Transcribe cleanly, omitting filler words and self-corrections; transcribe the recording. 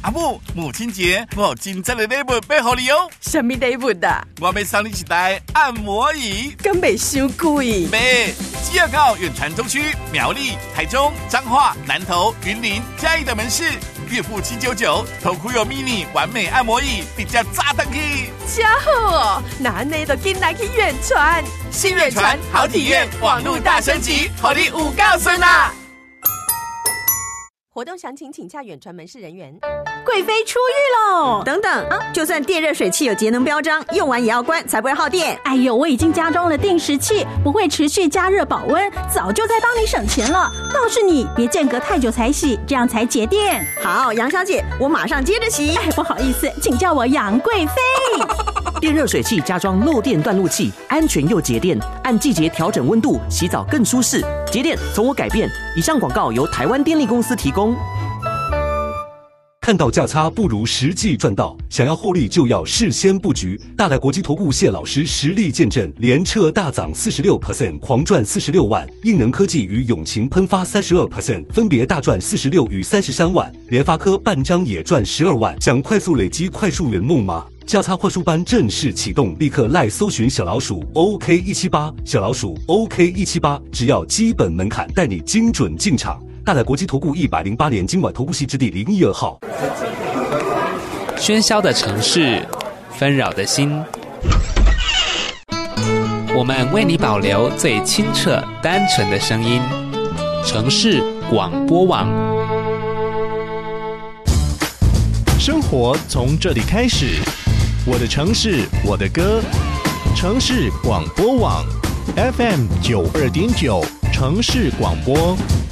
阿母，母亲节我有真正的礼物要给你哦。 什么礼物啊？ 我要送你一台按摩椅。 敢袂伤贵？ 袂，只要到远传中区、苗栗、台中、彰化、南投、云林、嘉义的门市，月付799，头箍有 mini 完美按摩椅，比较炸弹去。 真好哦，那你就紧来去远传。 新远传好体验，网络大升级，和你有够顺啦！ 活动详情请洽远传门市人员。 贵妃出狱喽！等等啊，就算电热水器有节能标章，用完也要关，才不会耗电。 哎呦，我已经加装了定时器，不会持续加热保温，早就在帮你省钱了。倒是你别间隔太久才洗，这样才节电。 好，杨小姐，我马上接着洗。 哎，不好意思，请叫我杨贵妃。 电热水器加装漏电断路器，安全又节电，按季节调整温度，洗澡更舒适。节电从我改变。以上广告由台湾电力公司提供。 看到价差不如实际赚到，想要获利就要事先布局。大来国际投顾谢老师实力见证，联彻大涨46%，狂赚46万；应能科技与永晴喷发32%，分别大赚46与33万；联发科半张也赚12万。想快速累积快速圆梦吗？价差快速班正式启动，立刻赖搜寻小老鼠 OK178， 小老鼠 OK178， 只要基本门槛，带你精准进场。大来国际投顾108年金管投顾系之第012号。 喧嚣的城市，纷扰的心，我们为你保留最清澈单纯的声音。城市广播网， 生活从这里开始，我的城市，我的歌。城市广播网 FM 92.9，城市广播。